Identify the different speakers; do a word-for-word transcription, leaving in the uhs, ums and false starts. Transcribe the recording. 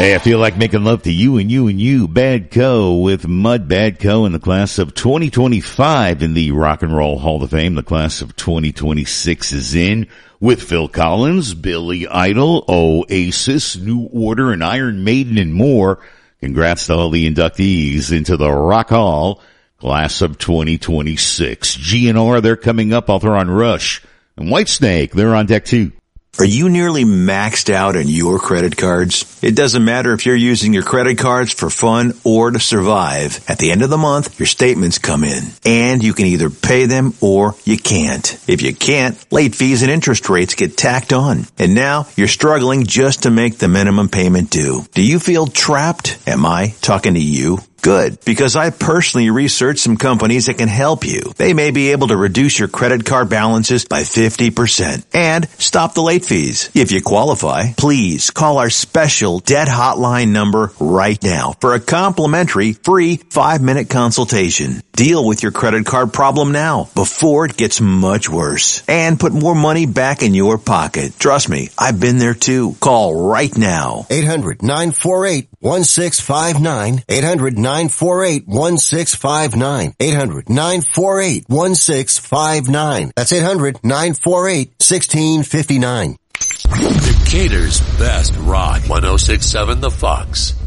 Speaker 1: Hey, I feel like making love to you and you and you. Bad Co. with Mud Bad Co. in the class of twenty twenty-five in the Rock and Roll Hall of Fame. The class of twenty twenty-six is in with Phil Collins, Billy Idol, Oasis, New Order, and Iron Maiden and more. Congrats to all the inductees into the Rock Hall class of twenty twenty-six. G N R, they're coming up. I'll throw on Rush. And Whitesnake, they're on deck too.
Speaker 2: Are you nearly maxed out on your credit cards? It doesn't matter if you're using your credit cards for fun or to survive. At the end of the month, your statements come in, and you can either pay them or you can't. If you can't, late fees and interest rates get tacked on. And now you're struggling just to make the minimum payment due. Do you feel trapped? Am I talking to you? Good, because I personally researched some companies that can help you. They may be able to reduce your credit card balances by fifty percent and stop the late fees. If you qualify, please call our special debt hotline number right now for a complimentary free five-minute consultation. Deal with your credit card problem now before it gets much worse and put more money back in your pocket. Trust me, I've been there too. Call right now.
Speaker 3: eight hundred nine four eight one six five nine. eight hundred nine four eight one six five nine. eight hundred nine four eight one six five nine. That's eight hundred nine four eight one six five nine.
Speaker 4: Decatur's best rock. one oh six point seven The Fox.